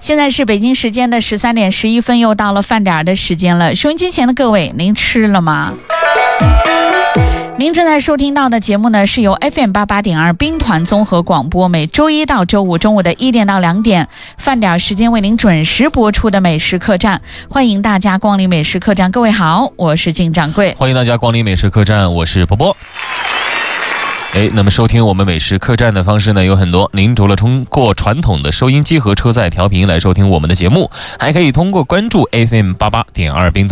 现在是北京时间的13点11分，又到了饭点的时间了。收音机前的各位，您吃了吗？您正在收听到的节目呢，是由 FM88.2 兵团综合广播每周一到周五中午的1点到2点饭点时间为您准时播出的美食客栈。欢迎大家光临美食客栈。各位好，我是靳掌柜。 欢迎大家光临美食客栈，我是波波。那么收听我们美食客栈的方式呢有很多，您除了通过传统的收音机和车载调频来收听我们的节目，还可以通过关注 FM88.2 兵团